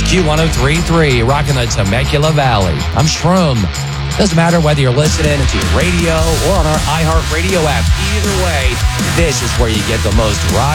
Q103.3, rocking the Temecula Valley. I'm Shroom. Doesn't matter whether you're listening to your radio or on our iHeartRadio app. Either way, this is where you get the most rock